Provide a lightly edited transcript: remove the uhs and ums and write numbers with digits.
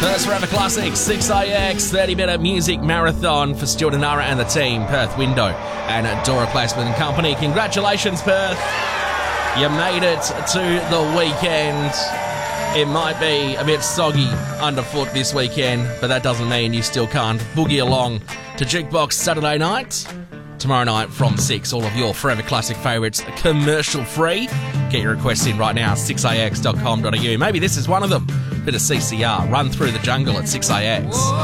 First Forever Classics, 6AX, 30-minute music marathon for Stuart Anara and the team, Perth Window and Dora Glassman and Company. Congratulations, Perth. You made it to the weekend. It might be a bit soggy underfoot this weekend, but that doesn't mean you still can't boogie along to Jukebox Saturday night. Tomorrow night from 6, all of your Forever Classic favourites commercial free. Get your requests in right now, 6ax.com.au. Maybe this is one of them. Bit of CCR, Run Through the Jungle at 6AX.